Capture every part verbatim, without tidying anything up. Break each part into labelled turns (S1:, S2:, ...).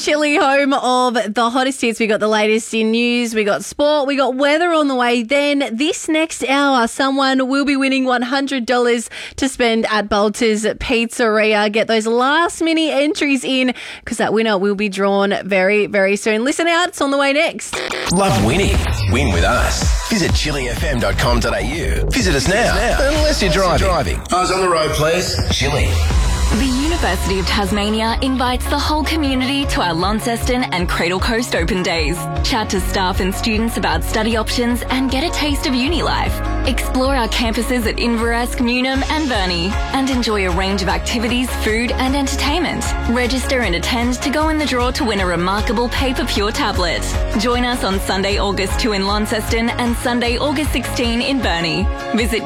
S1: Chilly, home of the hottest hits. We got the latest in news, we got sport, we got weather on the way. Then this next hour, someone will be winning one hundred dollars to spend at Bolter's Pizzeria. Get those last minute entries in because that winner will be drawn very, very soon. Listen out, it's on the way next.
S2: Love winning? Win with us. Visit chili f m dot com dot a u. Visit us now, unless you're driving. Eyes on the road, please. Chili.
S3: The University of Tasmania invites the whole community to our Launceston and Cradle Coast Open Days. Chat to staff and students about study options and get a taste of uni life. Explore our campuses at Inveresk, Newnham and Burnie and enjoy a range of activities, food and entertainment. Register and attend to go in the draw to win a remarkable Paper Pure tablet. Join us on Sunday, August second in Launceston and Sunday, August sixteenth in Burnie. Visit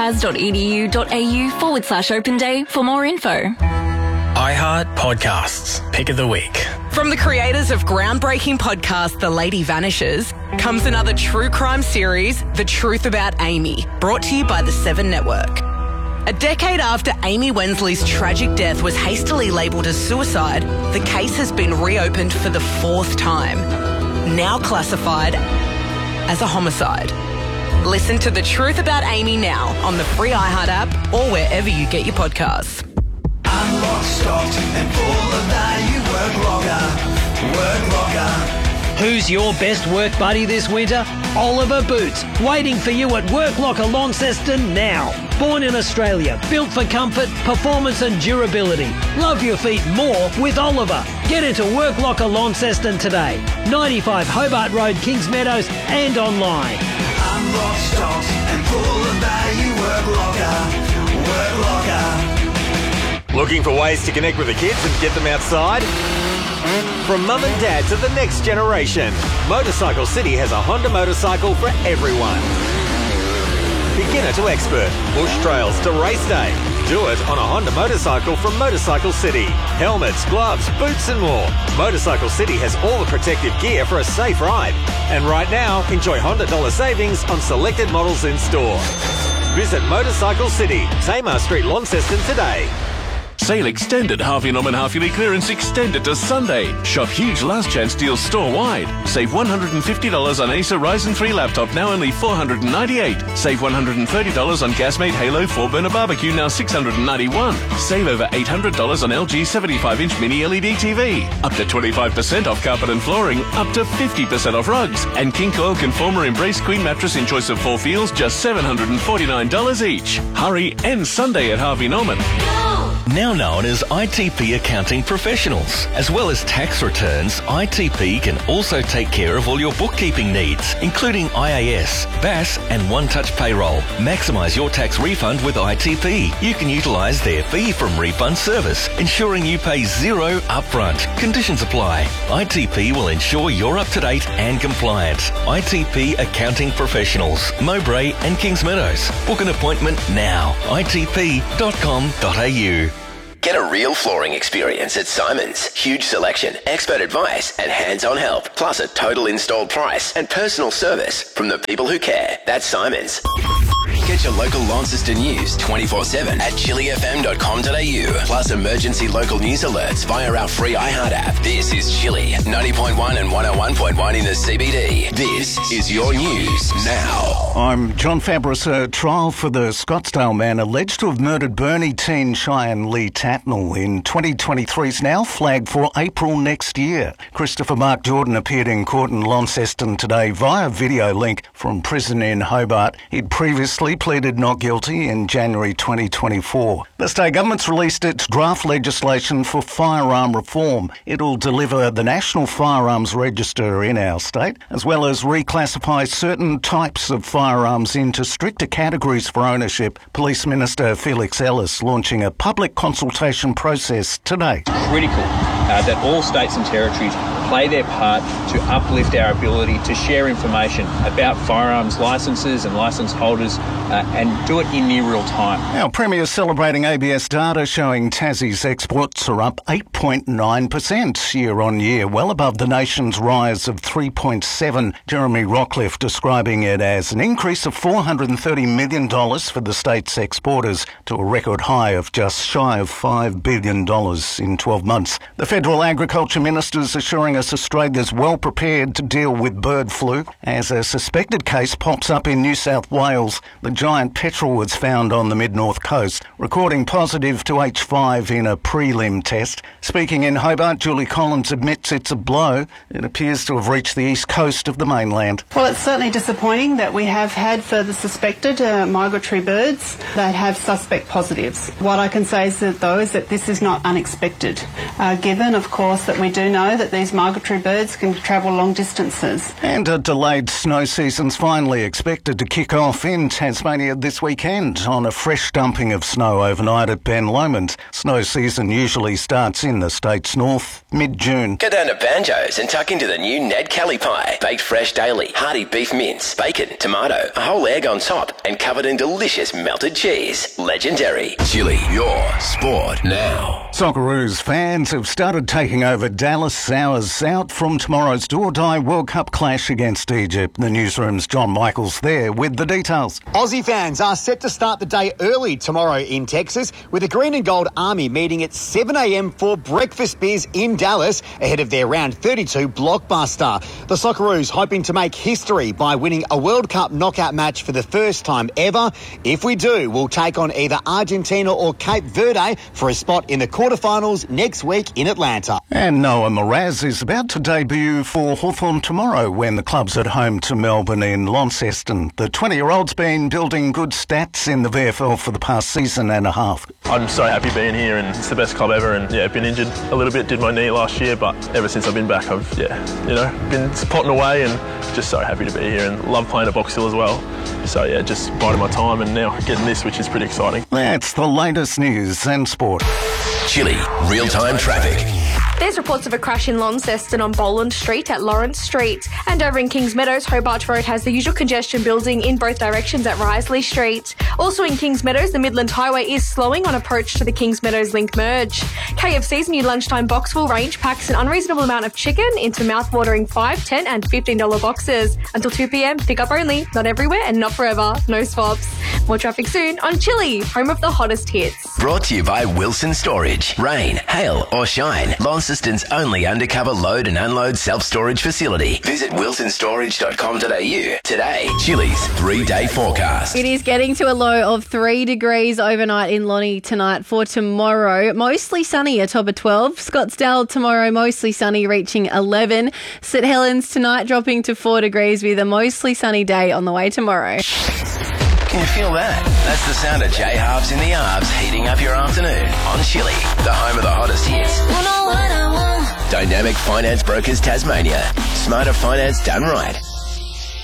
S3: utas.edu.au forward slash open day for more info.
S4: iHeart Podcasts, Pick of the Week.
S5: From the creators of groundbreaking podcast The Lady Vanishes comes another true crime series, The Truth About Amy, brought to you by the Seven Network. A decade after Amy Wensley's tragic death was hastily labelled as suicide, the case has been reopened for the fourth time, now classified as a homicide. Listen to The Truth About Amy now on the free iHeart app or wherever you get your podcasts.
S6: Unlocked, stocked, and full of value. Work locker, work locker.
S7: Who's your best work buddy this winter? Oliver Boots, waiting for you at Work Locker Launceston now. Born in Australia, built for comfort, performance and durability. Love your feet more with Oliver. Get into Work Locker Launceston today. ninety-five Hobart Road, Kings Meadows and online.
S6: Unlocked, stocked, and full of value. Work locker, work locker.
S8: Looking for ways to connect with the kids and get them outside? From mum and dad to the next generation, Motorcycle City has a Honda motorcycle for everyone. Beginner to expert, bush trails to race day. Do it on a Honda motorcycle from Motorcycle City. Helmets, gloves, boots and more. Motorcycle City has all the protective gear for a safe ride. And right now, enjoy Honda dollar savings on selected models in store. Visit Motorcycle City, Tamar Street, Launceston today.
S9: Sale extended. Harvey Norman half-yearly clearance extended to Sunday. Shop huge last chance deals store-wide. Save one hundred fifty dollars on Acer Ryzen three laptop, now only four hundred ninety-eight dollars. Save one hundred thirty dollars on Gasmate Halo four burner barbecue, now six hundred ninety-one dollars. Save over eight hundred dollars on L G seventy-five inch mini L E D T V. Up to twenty-five percent off carpet and flooring. Up to fifty percent off rugs. And King Coil Conformer Embrace Queen mattress in choice of four feels, just seven hundred forty-nine dollars each. Hurry, end Sunday at Harvey Norman.
S10: Now known as I T P Accounting Professionals. As well as tax returns, I T P can also take care of all your bookkeeping needs, including I A S, B A S and One Touch Payroll. Maximise your tax refund with I T P. You can utilise their fee from refund service, ensuring you pay zero upfront. Conditions apply. I T P will ensure you're up to date and compliant. I T P Accounting Professionals, Mowbray and Kings Meadows. Book an appointment now. I T P dot com dot a u.
S2: Get a real flooring experience at Simon's. Huge selection, expert advice, and hands-on help. Plus a total installed price and personal service from the people who care. That's Simon's. Get your local Launceston news twenty-four seven at chili f m dot com dot a u. Plus emergency local news alerts via our free iHeart app. This is Chili, ninety point one and one oh one point one in the C B D. This is your news now.
S11: I'm John Fabris. A trial for the Scottsdale man alleged to have murdered Burnie teen Cheyenne Lee Tatnall in twenty twenty-three is now flagged for April next year. Christopher Mark Jordan appeared in court in Launceston today via video link from prison in Hobart. He'd previously pleaded not guilty in January twenty twenty-four. The state government's released its draft legislation for firearm reform. It'll deliver the National Firearms Register in our state, as well as reclassify certain types of firearms into stricter categories for ownership. Police Minister Felix Ellis launching a public consultation process today.
S12: Critical uh, that all states and territories play their part to uplift our ability to share information about firearms licences and licence holders uh, uh, and do it in near real time.
S11: Our Premier celebrating A B S data showing Tassie's exports are up eight point nine percent year on year, well above the nation's rise of three point seven. Jeremy Rockcliffe describing it as an increase of four hundred thirty million dollars for the state's exporters to a record high of just shy of five billion dollars in twelve months. The Federal Agriculture Minister's assuring us Australia's well prepared to deal with bird flu as a suspected case pops up in New South Wales. The giant petrel was found on the mid-north coast, recording positive to H five in a prelim test. Speaking in Hobart, Julie Collins admits it's a blow. It appears to have reached the east coast of the mainland.
S13: Well, it's certainly disappointing that we have had further suspected uh, migratory birds that have suspect positives. What I can say is that, though, is that this is not unexpected, uh, given, of course, that we do know that these migratory birds can travel long distances.
S11: And a delayed snow season's finally expected to kick off in Tasmania this weekend on a fresh dumping of snow overnight at Ben Lomond. Snow season usually starts in the state's north mid-June.
S2: Go down to Banjo's and tuck into the new Ned Kelly pie. Baked fresh daily, hearty beef mince, bacon, tomato, a whole egg on top, and covered in delicious melted cheese. Legendary. Chili, your sport now.
S11: Socceroos fans have started taking over Dallas hours out from tomorrow's do-or-die World Cup clash against Egypt. The newsroom's John Michaels there with the details.
S14: Aussie fans are set to start the day early tomorrow in Texas with the Green and Gold Army meeting at seven a.m. for breakfast beers in Dallas ahead of their round thirty-two blockbuster. The Socceroos hoping to make history by winning a World Cup knockout match for the first time ever. If we do, we'll take on either Argentina or Cape Verde for a spot in the quarterfinals next week in Atlanta.
S11: And Noah Mraz is about to debut for Hawthorn tomorrow when the club's at home to Melbourne in Launceston. The twenty-year-old's been building good stats in the V F L for the past season and a half.
S15: I'm so happy being here, and it's the best club ever. And yeah, I've been injured a little bit, did my knee last year, but ever since I've been back, I've yeah, you know, been potting away and just so happy to be here, and love playing at Box Hill as well. So yeah, just biding my time and now getting this, which is pretty exciting.
S11: That's the latest news and sport.
S2: Chili, real-time traffic.
S16: There's reports of a crash in Launceston on Boland Street at Lawrence Street. And over in Kings Meadows, Hobart Road has the usual congestion building in both directions at Risley Street. Also in Kings Meadows, the Midland Highway is slowing on approach to the Kings Meadows Link merge. K F C's new lunchtime Boxful range packs an unreasonable amount of chicken into mouth-watering five, ten and fifteen dollar boxes. Until two p.m, pick up only, not everywhere and not forever. No swaps. More traffic soon on Chili, home of the hottest hits.
S2: Brought to you by Wilson Storage. Rain, hail or shine, Launceston's only undercover load and unload self-storage facility. Visit wilson storage dot com dot a u today. Chili's three-day forecast.
S1: It is getting to a low of three degrees overnight in Lonnie tonight for tomorrow. Mostly sunny, a top of twelve. Scottsdale tomorrow, mostly sunny, reaching eleven. St Helens tonight dropping to four degrees with a mostly sunny day on the way tomorrow.
S2: Can you feel that? That's the sound of J-Harps in the Arbs heating up your afternoon on Chili, the home of the hottest hits. Dynamic Finance Brokers Tasmania. Smarter finance done right.